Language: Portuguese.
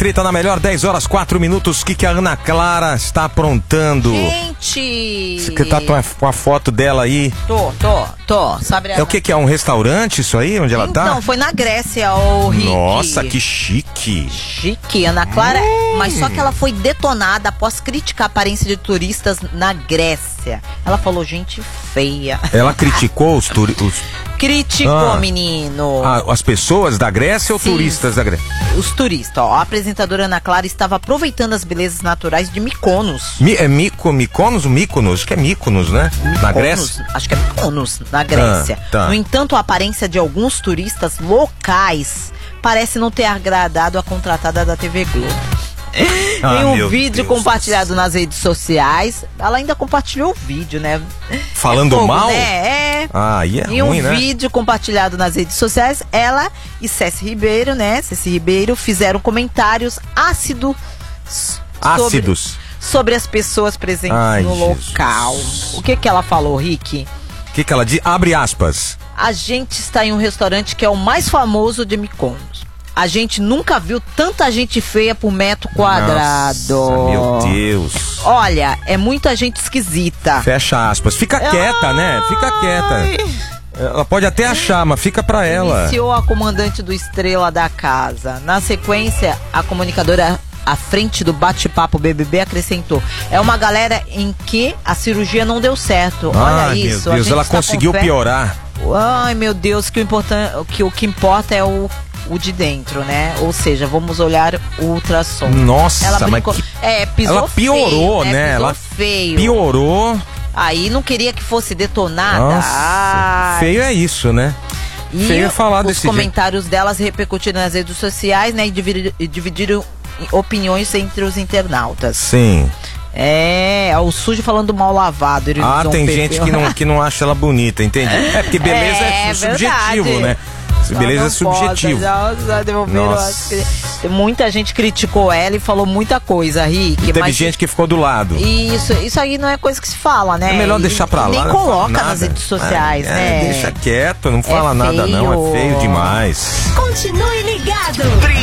treta na melhor, 10h04. O que a Ana Clara está aprontando? Gente! Você tá com a foto dela aí? Tô. Sabe? É o que é? Um restaurante isso aí, onde ela tá? Não, foi na Grécia, o Rick. Nossa, que chique. Chique, Ana Clara. Mas só que ela foi detonada após criticar a aparência de turistas na Grécia. Ela falou, gente feia. Ela criticou os Criticou, menino. As pessoas da Grécia ou turistas da Grécia? Os turistas, ó. A apresentadora Ana Clara estava aproveitando as belezas naturais de Mykonos. Mykonos? Mykonos? Acho que é Mykonos, né? Na Grécia? Acho que é Mykonos, na Grécia. Tá. No entanto, a aparência de alguns turistas locais parece não ter agradado a contratada da TV Globo. Em um vídeo compartilhado nas redes sociais, ela ainda compartilhou o vídeo, né? Falando mal? Né? Aí é ruim, ruim, né? Em um vídeo compartilhado nas redes sociais, ela e Ceci Ribeiro, né? Ceci Ribeiro fizeram comentários ácidos sobre as pessoas presentes no local. O que ela falou, Rick? O que ela diz? Abre aspas. A gente está em um restaurante que é o mais famoso de Mykonos. A gente nunca viu tanta gente feia por metro quadrado. Nossa, meu Deus. Olha, é muita gente esquisita. Fecha aspas. Fica quieta, né? Fica quieta. Ela pode até achar, mas fica pra ela. Iniciou a comandante do Estrela da casa. Na sequência, a comunicadora à frente do bate-papo BBB acrescentou: é uma galera em que a cirurgia não deu certo. Olha isso. Meu Deus, ela conseguiu piorar. Ai, meu Deus, o que importa é o de dentro, né? Ou seja, vamos olhar o ultrassom. Nossa, ela brincou, pisou ela piorou, feio, né? Pisou ela feio. Piorou. Aí não queria que fosse detonada. Nossa, feio é isso, né? E feio é falar desse jeito. Os comentários delas repercutiram nas redes sociais, né? E dividiram opiniões entre os internautas. Sim. O sujo falando mal lavado. Tem gente que não acha ela bonita, entende? É porque beleza é subjetivo, né? Beleza é subjetivo. Muita gente criticou ela e falou muita coisa, Rick. Teve gente que ficou do lado. Isso aí não é coisa que se fala, né? É melhor deixar pra lá. Nem coloca nas redes sociais, né? Deixa quieto, não fala nada não, é feio demais. Continue ligado.